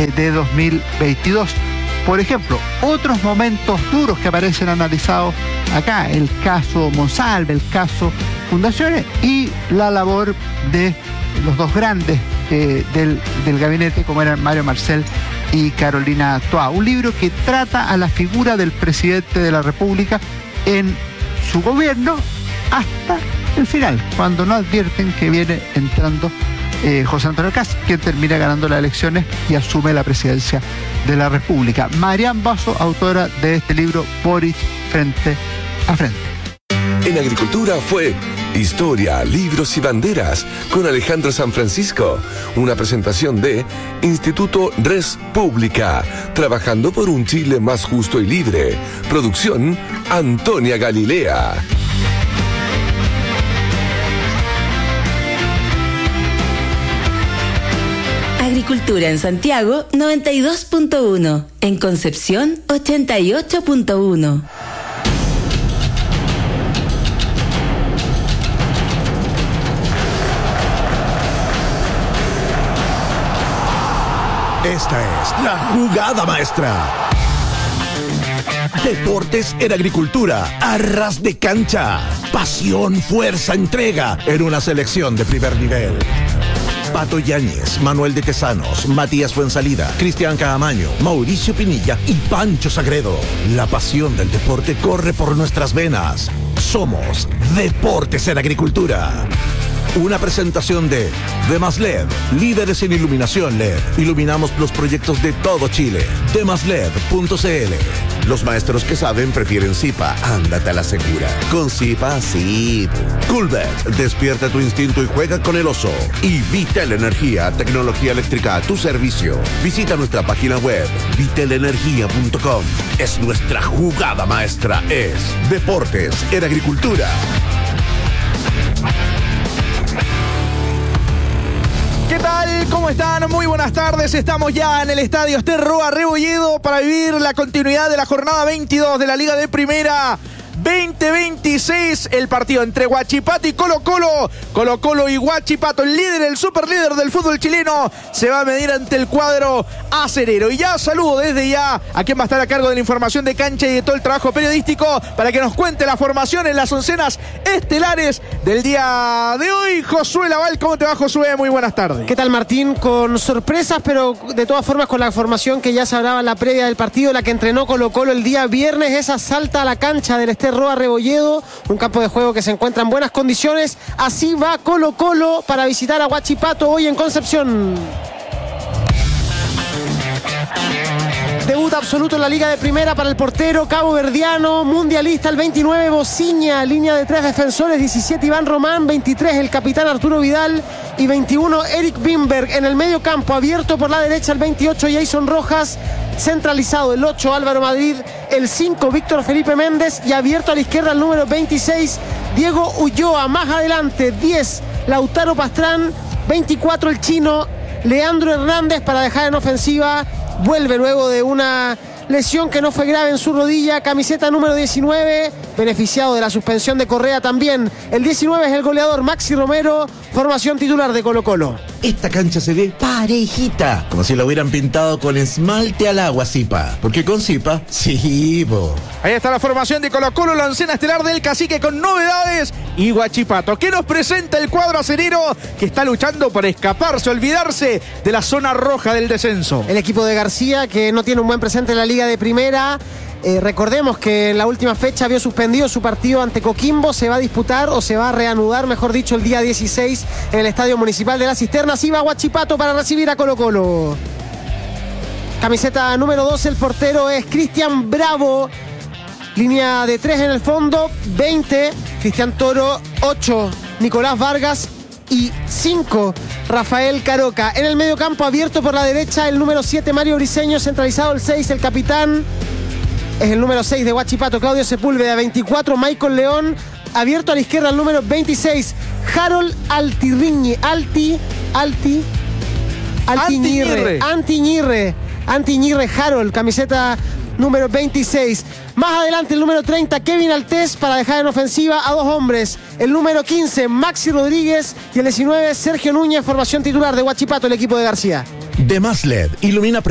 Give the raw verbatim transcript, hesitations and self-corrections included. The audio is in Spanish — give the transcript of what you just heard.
eh, de dos mil veintidós. Por ejemplo, otros momentos duros que aparecen analizados acá, el caso Monsalve, el caso Fundaciones y la labor de los dos grandes eh, del, del gabinete, como eran Mario Marcel y Carolina Toá. Un libro que trata a la figura del presidente de la República en su gobierno hasta el final, cuando no advierten que viene entrando eh, José Antonio Kast, quien termina ganando las elecciones y asume la presidencia de la República. Marian Basso, autora de este libro, Boric frente a frente. En Agricultura fue Historia, Libros y Banderas con Alejandro San Francisco. Una presentación de Instituto Res Pública, trabajando por un Chile más justo y libre. Producción Antonia Galilea. Agricultura en Santiago noventa y dos punto uno, en Concepción ochenta y ocho punto uno. Esta es la jugada maestra. Deportes en agricultura, a ras de cancha. Pasión, fuerza, entrega en una selección de primer nivel. Pato Yáñez, Manuel de Tesanos, Matías Fuensalida, Cristian Caamaño, Mauricio Pinilla y Pancho Sagredo. La pasión del deporte corre por nuestras venas. Somos Deportes en Agricultura. Una presentación de Demas L E D, líderes en iluminación L E D. Iluminamos los proyectos de todo Chile. demas led punto c l. Los maestros que saben prefieren Zipa. Ándate a la segura. Con Zipa, sí. Coolbet, despierta tu instinto y juega con el oso. Y Vitel Energía, tecnología eléctrica a tu servicio. Visita nuestra página web, vitel energía punto com. Es nuestra jugada maestra, es Deportes en Agricultura. ¿Qué tal? ¿Cómo están? Muy buenas tardes. Estamos ya en el estadio Ester-Roa Rebolledo para vivir la continuidad de la jornada veintidós de la Liga de Primera veinte veintiséis. El partido entre Huachipato y Colo Colo. Colo Colo y Huachipato, el líder, el super líder del fútbol chileno, se va a medir ante el cuadro acerero. Y ya saludo desde ya a quien va a estar a cargo de la información de cancha y de todo el trabajo periodístico para que nos cuente la formación en las oncenas estelares del día de hoy. Josué Laval, ¿cómo te va, Josué? Muy buenas tardes. ¿Qué tal, Martín? Con sorpresas, pero de todas formas con la formación que ya se hablaba en la previa del partido, la que entrenó Colo Colo el día viernes. Esa salta a la cancha del Ester-Roa Rebolledo, un campo de juego que se encuentra en buenas condiciones. Así va Colo Colo para visitar a Huachipato hoy en Concepción. Debut absoluto en la Liga de Primera para el portero caboverdiano, mundialista el veintinueve, Bociña, línea de tres defensores, diecisiete Iván Román, veintitrés el capitán Arturo Vidal y veintiuno Eric Bimberg. En el medio campo, abierto por la derecha el veintiocho Jason Rojas, centralizado el ocho Álvaro Madrid, el cinco Víctor Felipe Méndez y abierto a la izquierda el número veintiséis Diego Ulloa. Más adelante diez Lautaro Pastrán, veinticuatro el chino Leandro Hernández para dejar en ofensiva. Vuelve luego de una lesión que no fue grave en su rodilla, camiseta número diecinueve, beneficiado de la suspensión de Correa también. El diecinueve es el goleador Maxi Romero, formación titular de Colo Colo. Esta cancha se ve parejita, como si la hubieran pintado con esmalte al agua, Zipa. Porque con Zipa, sí, po. Ahí está la formación de Colo Colo, la oncena estelar del Cacique con novedades y Huachipato, que nos presenta el cuadro acerero que está luchando por escaparse, olvidarse de la zona roja del descenso. El equipo de García, que no tiene un buen presente en la Liga de Primera. Eh, recordemos que en la última fecha había suspendido su partido ante Coquimbo. Se va a disputar o se va a reanudar, mejor dicho, el día dieciséis en el Estadio Municipal de La Cisterna. Así va Huachipato para recibir a Colo Colo. Camiseta número doce, el portero es Cristian Bravo. Línea de tres en el fondo, veinte Cristian Toro, ocho Nicolás Vargas y cinco Rafael Caroca. En el medio campo, abierto por la derecha, el número siete Mario Briceño, centralizado el seis, el capitán es el número seis de Huachipato, Claudio Sepúlveda. Veinticuatro Michael León, abierto a la izquierda el número veintiséis Harold Altirriñe, Alti, Alti, Altiñirre, Antiñirre, Antiñirre Harold, camiseta número veintiséis. Más adelante el número treinta, Kevin Altés, para dejar en ofensiva a dos hombres. El número quince, Maxi Rodríguez, y el diecinueve, Sergio Núñez, formación titular de Huachipato, el equipo de García. Demas L E D, ilumina